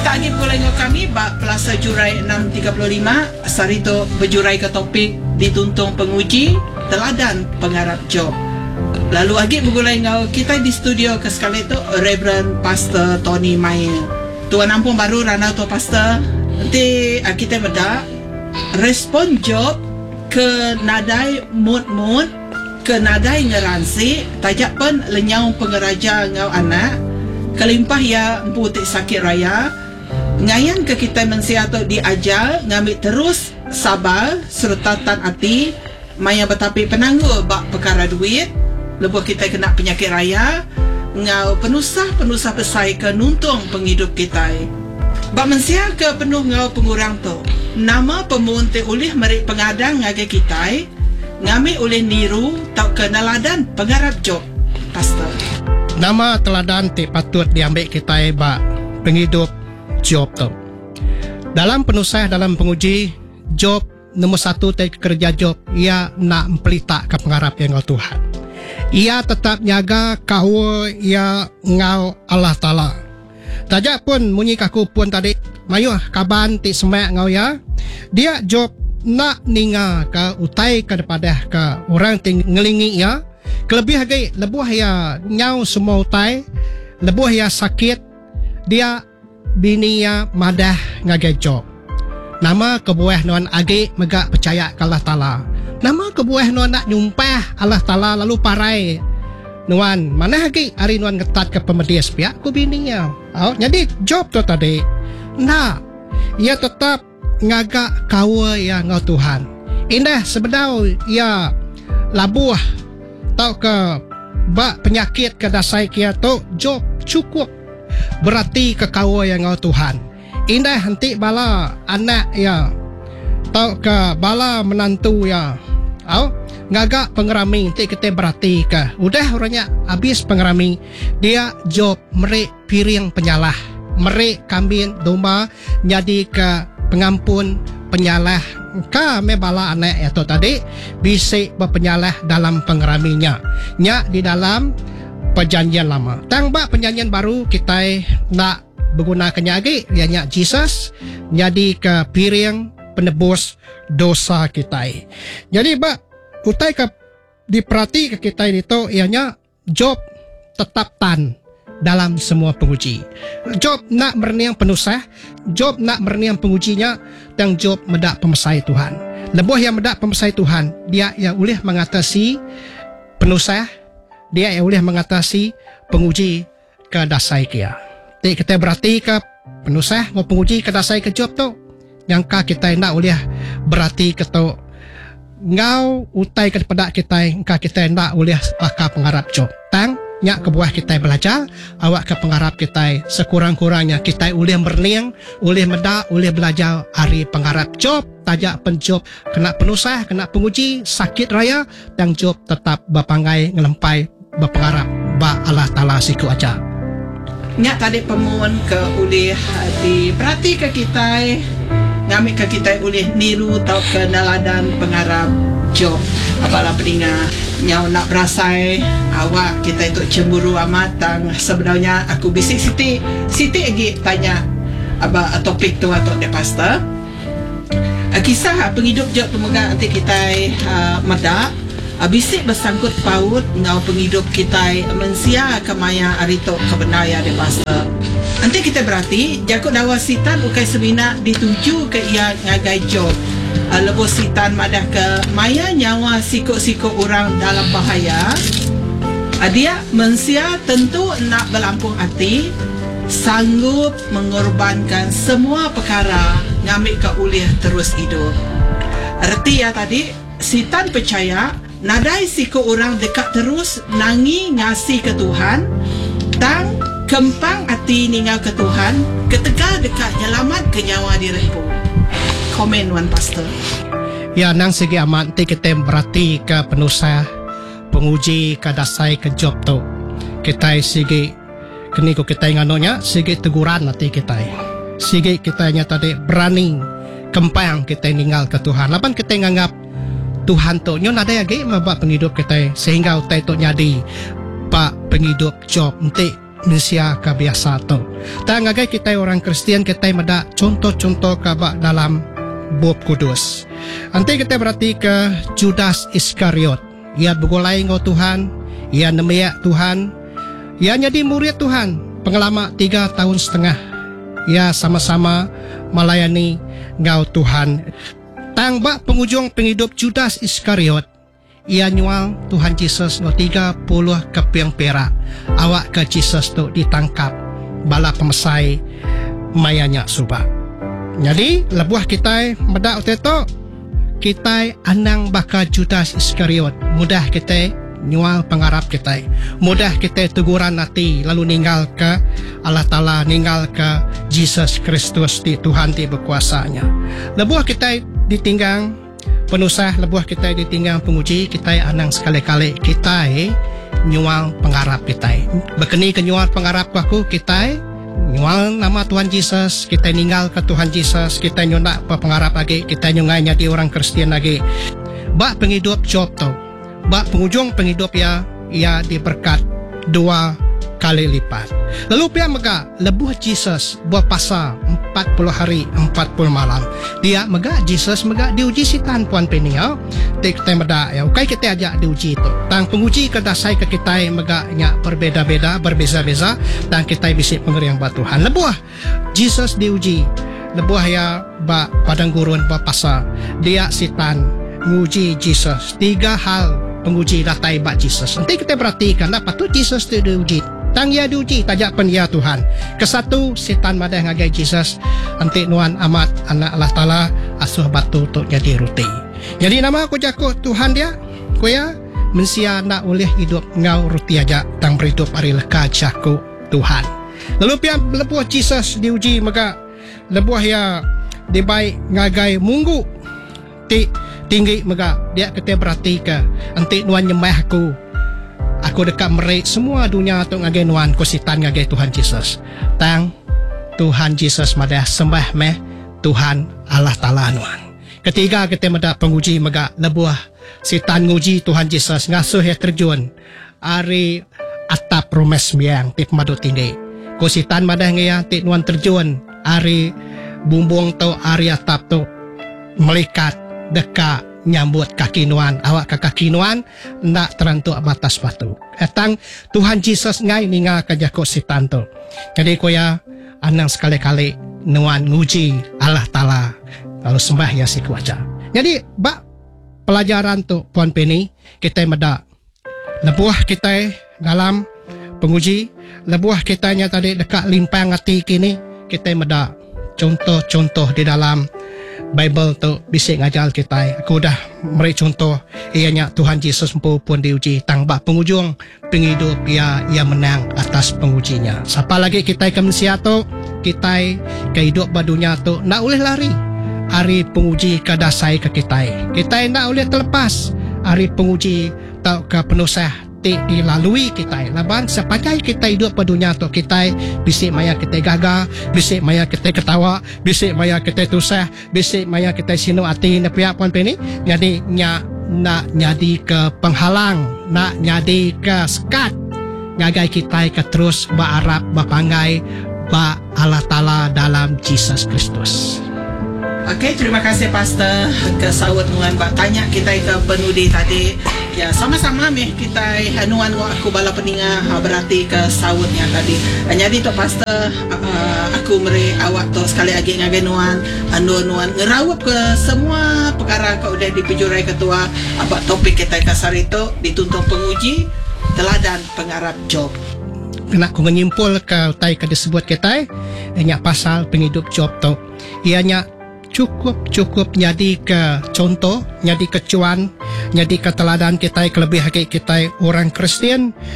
Kita lagi pula dengan kami Plaza Jurai 635 Sarito berjurai ke topik dituntung penguji teladan pengharap job. Lalu lagi bergulai dengan kita di studio ke sekali tu Reverend Pastor Tony Mai. Tuan ampun baru Rana tu Pastor. Nanti kita beda respon job ke nadai mood ke nadai ngeransi tajak pun lenyau pengeraja ngau anak kelimpah ya empu tik sakit raya ngayan ke kita mensia tu diajar ngambil terus sabar serta tan hati maya betapi penangguh bak perkara duit lepas kita kena penyakit raya ngau penusah pesai ke nuntung penghidup kita bak mensia ke penuh ngau pengurang tu nama pemunti ulih merik pengadang ngagai kita ngambil oleh niru tau kenaladan pengharap job Pastor. Nama teladan ti patut diambil kita bak penghidup job tu. Dalam penusah dalam penguji job nombor satu ti kerja job ia nak mempelita ke pengharap yang ngau Tuhan. Ia tetap nyaga kau ia ngau Allah Ta'ala. Tajak pun munyi kaku pun tadi mayuh kaban ti semak ngau ya. Dia job nak ninga ke utai ke daripada ke orang ngelingi ya kelebih lagi lebuh ya nyau semua utai lebuh ya sakit dia bini ya madah ngagai job nama kebuah non agi megak percaya ke Allah Ta'ala nama kebuah non nak nyumpah Allah Ta'ala lalu parai nuan mana lagi hari nuan ngetat ke pemedias pihak ku bininya jadi job tu tadi nah ia tetap ngagak kawa ya ngau Tuhan. Indah sebedau ya labuh tau ke bak penyakit ke dasai kia tu job cukup berarti ke kawa ya ngau Tuhan. Indah henti bala anak ya tau ke bala menantu ya ngagak pengerami nanti kita berarti ke udah orangnya habis pengerami dia job merik piring penyalah merik kambing domba jadi ke pengampun penyalah ka mebala anak itu tadi bisik berpenyalah dalam pengeraminya nya di dalam perjanjian lama tangba perjanjian baru kita nak menggunakannya lagi ianya Jesus jadi ke piring penebus dosa kita jadi bak utai ke diperhati ke kita itu ianya job tetap tan dalam semua penguji. Job nak merniang penusah, Job nak merniang pengujinya dan Job medak pemesai Tuhan. Lebuh yang medak pemesai Tuhan, dia yang boleh mengatasi penusah, dia yang boleh mengatasi penguji ke dasai kia. Jadi kita berarti ke penusah mau penguji ke dasai ke Job tu, yang kita nak boleh berarti ke tu ngau utai kepada kita nak boleh pakar pengharap Job. Tang nya kebuah kita belajar awak ke pengharap kita sekurang-kurangnya kita boleh berniang boleh medak boleh belajar hari pengharap job tajak penjob kena penusah kena penguji sakit raya dan job tetap berpanggai ngelempai berpengharap ba Allah Ta'ala siku aja nya tadi pemuan ke boleh diperhati ke kita ngambil ke kita boleh niru tau ke naladan pengharap job apalah peningat nyau nak berasai awak kita itu cemburu amat tang sebenarnya aku bisik Siti lagi tanya apa topik tu atau dia Pastor kisah penghidup job pemegang nanti kita medak bisik bersangkut paut ngau penghidup kita mensia kemaya arito kebenaya dia Pastor nanti kita berarti jakut dawa sitan ukai semina dituju ke ia ngagai job lepas sitan madah ke maya nyawa sikuk-sikuk orang dalam bahaya dia mensia tentu nak berlampung hati sanggup mengorbankan semua perkara ngambil ke ulih terus hidup erti ya tadi sitan percaya nadai sikuk orang dekat terus nangi ngasih ke Tuhan tang kempang hati ninggal ke Tuhan ketegar dekat nyelamat ke nyawa dirempuh komen Wan Pastor. Ya nang segi amat nanti kita berarti ke penusah penguji ke dasai ke job tu kita segi kini ko kita nganonya segi teguran nanti kita segi kita nya tadi berani kempang kita ninggal ke Tuhan lapan kita nganggap Tuhan tu nyon ada lagi mabak penghidup kita sehingga utai tu nyadi pak penghidup job nanti mensia ka biasa tu. Tak ngagai kita orang Kristian kita mada contoh-contoh ka ba dalam Bab Kudus. Nanti kita berarti ke Judas Iskariot. Ia bergolai ngau Tuhan, ia nemiak Tuhan, ia jadi murid Tuhan. Pengelama 3 tahun setengah. Ia sama-sama melayani ngau Tuhan. Tang ba pengujung penghidup Judas Iskariot, ia nyual Tuhan Yesus no 30 kepiang perak. Awak ke Yesus tu ditangkap bala pemesai mayanya subak. Jadi lebuah kita medak oteto kita anang baka Judas Iskariot. Mudah kita nyual pengarap kita, mudah kita teguran hati lalu ninggal ke Allah Ta'ala, ninggal ke Yesus Kristus di Tuhan di berkuasanya. Lebuah kita ditinggang penusah, lebuah kita ditinggang penguji, kita anang sekali-kali kita nyual pengarap kita. Berkeni ke nyual pengarap aku kita nyual nama Tuhan Yesus, kita ninggal ke Tuhan Yesus, kita nyunak pengarap lagi, kita nyungainya di orang Kristian lagi. Bak penghidup Job tu, bak pengujung penghidup ia diberkat 2 kali lipat. Lalu pihak mega lebuh Yesus buat pasal 40 hari 40 malam. Dia mega Yesus mega diuji sitan puan peni ya. Kita meda ya. Ukai kita ajak diuji tu. Tang penguji kedasai ke kita mega nya berbeza-beza, berbeza-beza dan kita bisa pengeriang buat Tuhan. Lebuh Yesus diuji. Lebuh ya ba padang gurun ba pasal. Dia sitan nguji Yesus. 3 hal penguji datai bak Yesus. Nanti kita perhatikan apa tu Yesus tu diuji. Tang ia diuji tajak pen ya Tuhan. Kesatu setan madah ngagai Yesus. Nanti nuan amat anak Allah Ta'ala asuh batu tu jadi roti. Jadi nama aku jago Tuhan dia. Ku ya mensia nak boleh hidup ngau roti aja tang berhidup hari leka jago Tuhan. Lalu pian lebuh Yesus diuji maka lebuh ya dibaik ngagai munggu tinggi mega dia kata berarti ke nanti nuan nyembah aku dekat merik semua dunia tu ngagai nuan ko sitan ngagai Tuhan Yesus. Tang Tuhan Yesus madah sembah meh Tuhan Allah Ta'ala nuan. Ketiga kita meda penguji mega lebuah sitan nguji Tuhan Yesus ngasuh ya terjun ari atap rumes miang tip madu tinggi. Ko sitan madah ngaya tip nuan terjun ari bumbung tu ari atap tu melikat deka nyambut kaki nuan, awak ke kaki nuan nak terantuk batas batu. Etang Tuhan Yesus ngai ninga ke jako sitan tu. Jadi koya anang sekali-kali nuan nguji Allah Ta'ala lalu sembah ya si kuaca. Jadi bak pelajaran tu puan Penny kita meda lebuah kita dalam penguji, lebuah kitanya tadi dekat limpang hati kini kita meda contoh-contoh di dalam Bible tu bisik ngajar kita. Aku dah meri contoh ianya Tuhan Yesus pun diuji tang bak pengujung penghidup ia menang atas pengujinya. Siapa lagi kita ke manusia tu kita kehidup badunya tu nak boleh lari hari penguji kadasai ke kita. Kita nak boleh terlepas hari penguji tau ke penusah dilalui kita. Laban sepanjang kita hidup pada dunia tu kita bisik maya kita gagah, bisik maya kita ketawa, bisik maya kita tusah, bisik maya kita sinu hati nak pihak puan Penny. Jadi nak nyadi ke penghalang, nak nyadi ke sekat ngagai kita ke terus berharap berpanggai ba Allah Ta'ala dalam Yesus Kristus. Okey, terima kasih Pastor ke sawut nuan bak tanya kita ke penudi tadi. Ya, sama-sama meh kita hanuan aku bala peninga berarti ke sawutnya tadi. Jadi tu Pastor aku meri awak tu sekali lagi ngagai nuan ngerawap ke semua perkara kau udah dipijurai ketua apa topik kita kasar itu dituntut penguji teladan pengarap Job. Nak ku menyimpul ke tai ke disebut kita ianya pasal penghidup Job tu. Ianya cukup nyadi ke contoh, nyadi ke cuan, nyadi ke teladan kita, kelebih haki kita orang Kristian